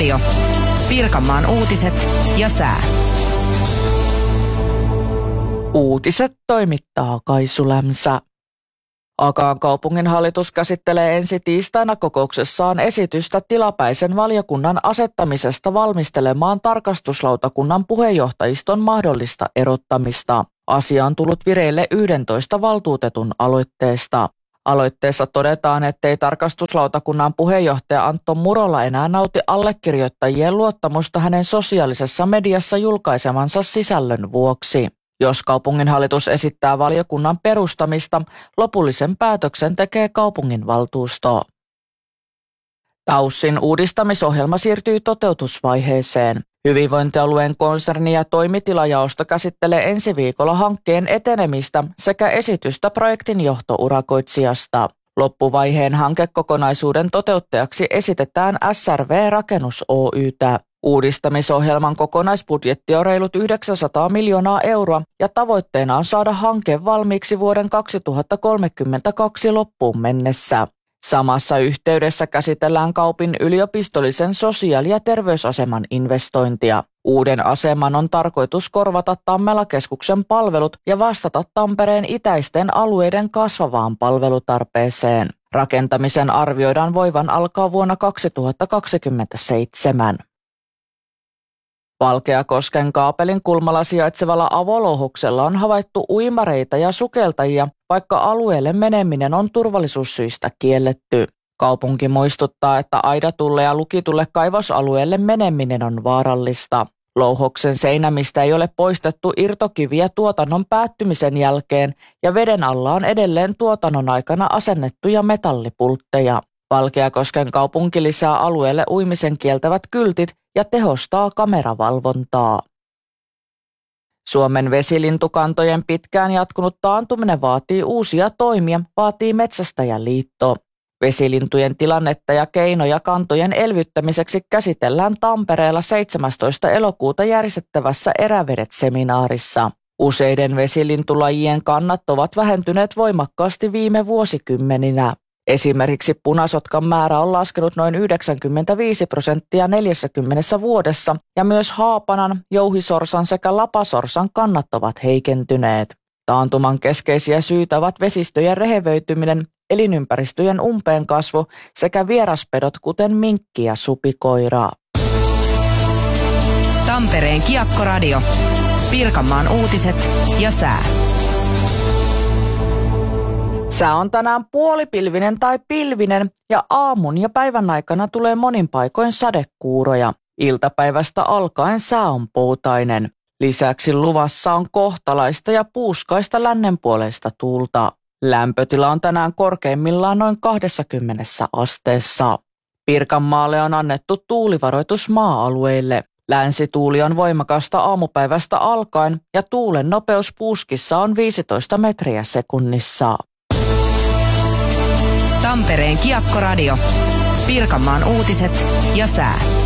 Kiekko-radio. Pirkanmaan uutiset ja sää. Uutiset toimittaa Kaisu Lämsä. Akaan kaupungin hallitus käsittelee ensi tiistaina kokouksessaan esitystä tilapäisen valiokunnan asettamisesta valmistelemaan tarkastuslautakunnan puheenjohtajiston mahdollista erottamista. Asia on tullut vireille 11 valtuutetun aloitteesta. Aloitteessa todetaan, ettei tarkastuslautakunnan puheenjohtaja Antto Murola enää nauti allekirjoittajien luottamusta hänen sosiaalisessa mediassa julkaisemansa sisällön vuoksi. Jos kaupunginhallitus esittää valiokunnan perustamista, lopullisen päätöksen tekee kaupunginvaltuusto. TAYSin uudistamisohjelma siirtyy toteutusvaiheeseen. Hyvinvointialueen konserni- ja toimitilajaosto käsittelee ensi viikolla hankkeen etenemistä sekä esitystä projektin johtourakoitsijasta. Loppuvaiheen hankekokonaisuuden toteuttajaksi esitetään SRV Rakennus Oy:tä. Uudistamisohjelman kokonaisbudjetti on reilut 900 miljoonaa euroa ja tavoitteena on saada hanke valmiiksi vuoden 2032 loppuun mennessä. Samassa yhteydessä käsitellään Kaupin yliopistollisen sosiaali- ja terveysaseman investointia. Uuden aseman on tarkoitus korvata Tammela-keskuksen palvelut ja vastata Tampereen itäisten alueiden kasvavaan palvelutarpeeseen. Rakentamisen arvioidaan voivan alkaa vuonna 2027. Valkeakosken kaapelin kulmalla sijaitsevalla avolouhoksella on havaittu uimareita ja sukeltajia, vaikka alueelle meneminen on turvallisuussyistä kielletty. Kaupunki muistuttaa, että aidatulle ja lukitulle kaivosalueelle meneminen on vaarallista. Louhoksen seinämistä ei ole poistettu irtokiviä tuotannon päättymisen jälkeen ja veden alla on edelleen tuotannon aikana asennettuja metallipultteja. Valkeakosken kaupunki lisää alueelle uimisen kieltävät kyltit ja tehostaa kameravalvontaa. Suomen vesilintukantojen pitkään jatkunut taantuminen vaatii uusia toimia, vaatii Metsästäjäliitto. Vesilintujen tilannetta ja keinoja kantojen elvyttämiseksi käsitellään Tampereella 17. elokuuta järjestettävässä Erävedet-seminaarissa. Useiden vesilintulajien kannat ovat vähentyneet voimakkaasti viime vuosikymmeninä. Esimerkiksi punasotkan määrä on laskenut noin 95% 40 vuodessa ja myös haapanan, jouhisorsan sekä lapasorsan kannat ovat heikentyneet. Taantuman keskeisiä syitä ovat vesistöjen rehevöityminen, elinympäristöjen umpeen kasvu sekä vieraspedot kuten minkki ja supikoira. Tampereen Kiekko-radio. Pirkanmaan uutiset ja sää. Sää on tänään puolipilvinen tai pilvinen ja aamun ja päivän aikana tulee monin paikoin sadekuuroja. Iltapäivästä alkaen sää on poutainen. Lisäksi luvassa on kohtalaista ja puuskaista lännenpuoleista tuulta. Lämpötila on tänään korkeimmillaan noin 20 asteessa. Pirkanmaalle on annettu tuulivaroitus maa-alueille. Länsituuli on voimakasta aamupäivästä alkaen ja tuulen nopeus puuskissa on 15 metriä sekunnissa. Tampereen Kiekko-radio. Pirkanmaan uutiset ja sää.